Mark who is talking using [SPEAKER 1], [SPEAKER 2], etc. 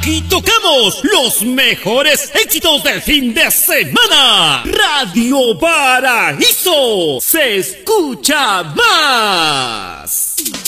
[SPEAKER 1] Aquí tocamos los mejores éxitos del fin de semana. Radio Paraíso se escucha más.